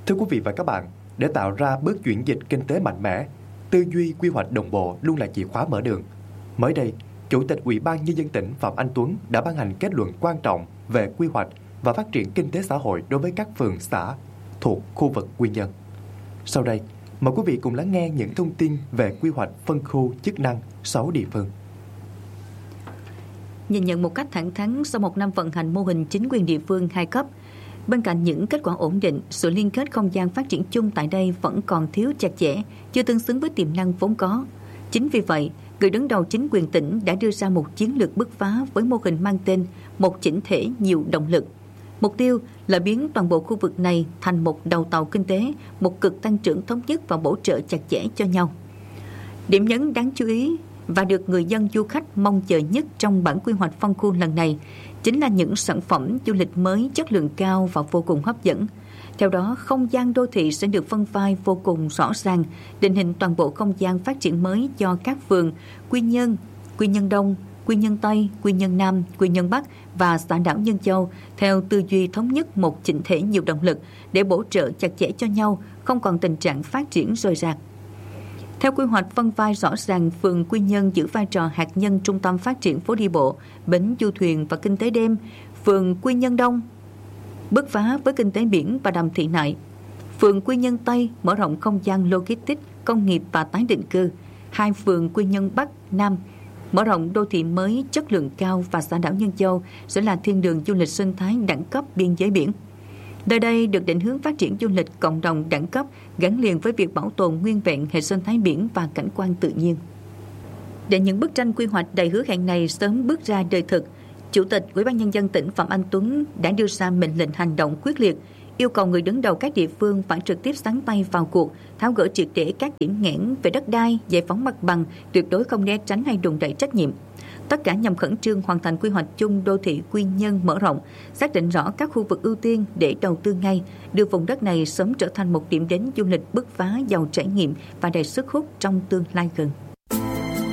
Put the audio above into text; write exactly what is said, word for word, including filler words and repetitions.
Thưa quý vị và các bạn, để tạo ra bước chuyển dịch kinh tế mạnh mẽ, tư duy quy hoạch đồng bộ luôn là chìa khóa mở đường. Mới đây, Chủ tịch Ủy ban Nhân dân tỉnh Phạm Anh Tuấn đã ban hành kết luận quan trọng về quy hoạch và phát triển kinh tế xã hội đối với các phường xã thuộc khu vực Quy Nhơn. Sau đây, mời quý vị cùng lắng nghe những thông tin về quy hoạch phân khu chức năng sáu địa phương. Nhìn nhận một cách thẳng thắn sau một năm vận hành mô hình chính quyền địa phương hai cấp, bên cạnh những kết quả ổn định, sự liên kết không gian phát triển chung tại đây vẫn còn thiếu chặt chẽ, chưa tương xứng với tiềm năng vốn có. Chính vì vậy, người đứng đầu chính quyền tỉnh đã đưa ra một chiến lược bứt phá với mô hình mang tên một chỉnh thể nhiều động lực. Mục tiêu là biến toàn bộ khu vực này thành một đầu tàu kinh tế, một cực tăng trưởng thống nhất và bổ trợ chặt chẽ cho nhau. Điểm nhấn đáng chú ý và được người dân du khách mong chờ nhất trong bản quy hoạch phân khu lần này chính là những sản phẩm du lịch mới chất lượng cao và vô cùng hấp dẫn. Theo đó, không gian đô thị sẽ được phân vai vô cùng rõ ràng, định hình toàn bộ không gian phát triển mới cho các phường Quy Nhơn, Quy Nhơn Đông, Quy Nhơn Tây, Quy Nhơn Nam, Quy Nhơn Bắc và xã đảo Nhân Châu theo tư duy thống nhất một chỉnh thể nhiều động lực để bổ trợ chặt chẽ cho nhau, không còn tình trạng phát triển rời rạc. Theo quy hoạch phân vai rõ ràng, phường Quy Nhơn giữ vai trò hạt nhân trung tâm phát triển phố đi bộ, bến du thuyền và kinh tế đêm. Phường Quy Nhơn Đông bứt phá với kinh tế biển và đầm thị nại. Phường Quy Nhơn Tây mở rộng không gian logistics, công nghiệp và tái định cư. Hai phường Quy Nhơn Bắc, Nam mở rộng đô thị mới chất lượng cao và xã đảo Nhân Châu sẽ là thiên đường du lịch sinh thái đẳng cấp biên giới biển. Nơi đây được định hướng phát triển du lịch cộng đồng đẳng cấp gắn liền với việc bảo tồn nguyên vẹn hệ sinh thái biển và cảnh quan tự nhiên. Để những bức tranh quy hoạch đầy hứa hẹn này sớm bước ra đời thực, Chủ tịch Ủy ban Nhân dân tỉnh Phạm Anh Tuấn đã đưa ra mệnh lệnh hành động quyết liệt, yêu cầu người đứng đầu các địa phương phải trực tiếp xắn tay vào cuộc, tháo gỡ triệt để các điểm nghẽn về đất đai, giải phóng mặt bằng, tuyệt đối không né tránh hay đùn đẩy trách nhiệm. Tất cả nhằm khẩn trương hoàn thành quy hoạch chung đô thị Quy Nhơn mở rộng, xác định rõ các khu vực ưu tiên để đầu tư ngay, đưa vùng đất này sớm trở thành một điểm đến du lịch bứt phá giàu trải nghiệm và đầy sức hút trong tương lai gần.